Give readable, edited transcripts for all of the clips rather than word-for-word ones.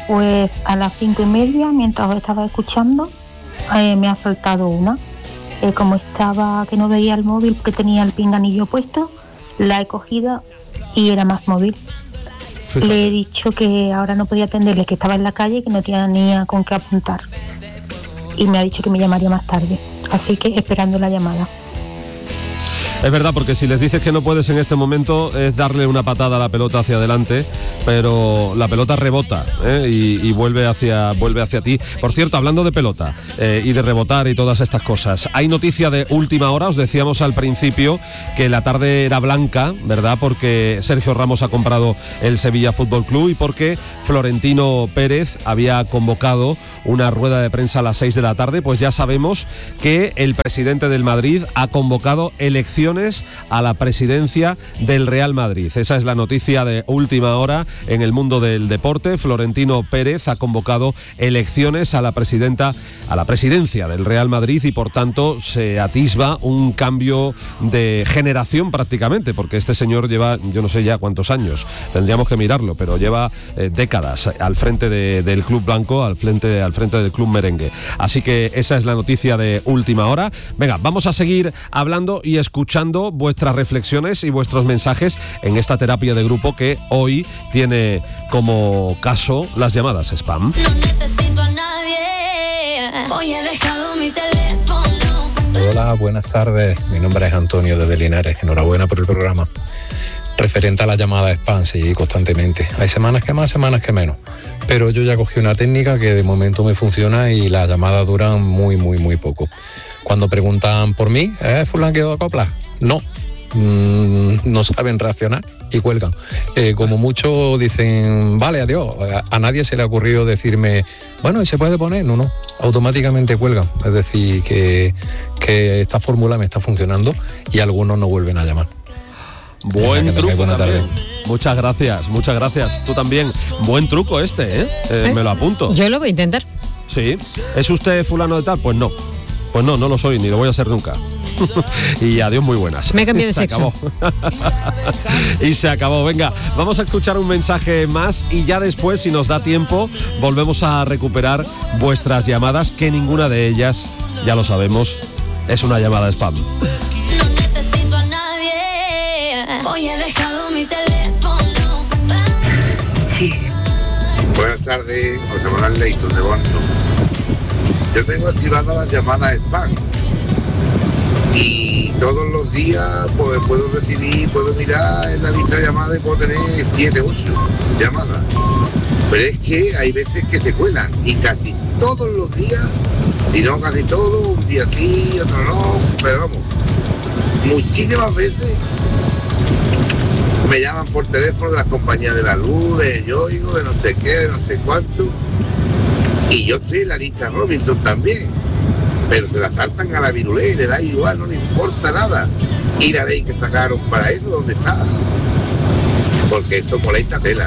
Pues a las 5:30, mientras os estaba escuchando, me ha saltado una. Como estaba que no veía el móvil porque tenía el pinganillo puesto, la he cogido y era Más Móvil. Fíjate. Le he dicho que ahora no podía atenderle, que estaba en la calle y que no tenía con qué apuntar. Y me ha dicho que me llamaría más tarde. Así que esperando la llamada. Es verdad, porque si les dices que no puedes en este momento es darle una patada a la pelota hacia adelante, pero la pelota rebota y vuelve hacia ti. Por cierto, hablando de pelota y de rebotar y todas estas cosas, hay noticia de última hora. Os decíamos al principio que la tarde era blanca, ¿verdad? Porque Sergio Ramos ha comprado el Sevilla Fútbol Club y porque Florentino Pérez había convocado una rueda de prensa a las 6 de la tarde. Pues ya sabemos que el presidente del Madrid ha convocado elecciones a la presidencia del Real Madrid. Esa es la noticia de última hora en el mundo del deporte. Florentino Pérez ha convocado elecciones a la presidencia del Real Madrid y por tanto se atisba un cambio de generación prácticamente, porque este señor lleva, yo no sé ya cuántos años, tendríamos que mirarlo, pero lleva décadas al frente del club blanco, al frente del club merengue. Así que esa es la noticia de última hora. Venga, vamos a seguir hablando y escuchando vuestras reflexiones y vuestros mensajes en esta terapia de grupo que hoy tiene como caso las llamadas spam. No necesito a nadie, hoy he dejado mi teléfono. Hola, buenas tardes. Mi nombre es Antonio desde Linares. Enhorabuena por el programa. Referente a la llamada spam, sí, constantemente. Hay semanas que más, semanas que menos. Pero yo ya cogí una técnica que de momento me funciona y las llamadas duran muy poco. Cuando preguntan por mí, ¿fulano quedó a copla? No saben reaccionar y cuelgan. Como mucho dicen, vale, adiós. A nadie se le ha ocurrido decirme, bueno, ¿y se puede poner? No, automáticamente cuelgan. Es decir, que esta fórmula me está funcionando y algunos no vuelven a llamar. Buen truco también. Muchas gracias. Tú también. Buen truco este, ¿Sí? Me lo apunto. Yo lo voy a intentar. Sí. ¿Es usted fulano de tal? Pues no lo soy, ni lo voy a ser nunca. Y adiós, muy buenas. Me cambié de sexo. Y se acabó. Venga, vamos a escuchar un mensaje más y ya después, si nos da tiempo, volvemos a recuperar vuestras llamadas, que ninguna de ellas, ya lo sabemos, es una llamada spam. No necesito a nadie, hoy he dejado mi teléfono. Sí. Buenas tardes, José Manuel Leighton de Boston. Yo tengo activadas las llamadas spam y todos los días pues puedo mirar en la lista de llamadas y puedo tener 7 o 8 llamadas. Pero es que hay veces que se cuelan y casi todos los días, si no casi todos, un día sí, otro no, pero vamos, muchísimas veces me llaman por teléfono de las compañías de la luz, de Yoigo, de no sé qué, de no sé cuánto. Y yo estoy en la lista Robinson también, pero se la saltan a la virulé, le da igual, no le importa nada. Y la ley que sacaron para eso, ¿dónde está? Porque eso molesta tela.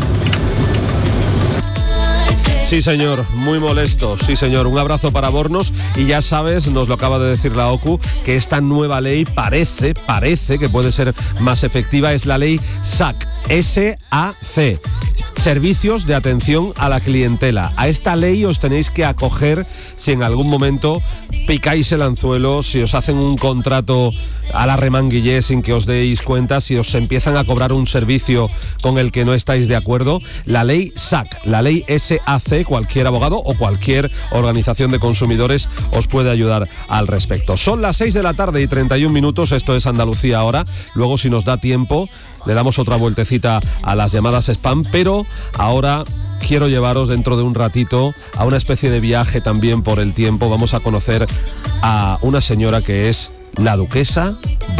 Sí, señor, muy molesto, sí, señor. Un abrazo para Bornos y ya sabes, nos lo acaba de decir la OCU, que esta nueva ley parece que puede ser más efectiva. Es la ley SAC, S-A-C. Servicios de atención a la clientela. A esta ley os tenéis que acoger si en algún momento picáis el anzuelo, si os hacen un contrato a la remanguillé sin que os deis cuenta, si os empiezan a cobrar un servicio con el que no estáis de acuerdo. La ley SAC, la ley SAC, cualquier abogado o cualquier organización de consumidores os puede ayudar al respecto. Son las 6 de la tarde y 31 minutos, esto es Andalucía ahora. Luego, si nos da tiempo, le damos otra vueltecita a las llamadas spam, pero ahora quiero llevaros dentro de un ratito a una especie de viaje también por el tiempo. Vamos a conocer a una señora que es la duquesa